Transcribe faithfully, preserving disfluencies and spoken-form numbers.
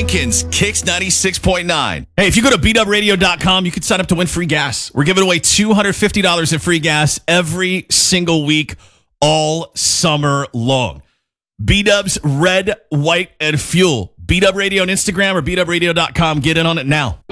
Jenkins, Kicks ninety-six point nine. Hey, if you go to b dub radio dot com, you can sign up to win free gas. We're giving away two hundred fifty dollars in free gas every single week, all summer long. B-Dub's Red, White, and Fuel. B-Dub Radio on Instagram or b dub radio dot com. Get in on it now.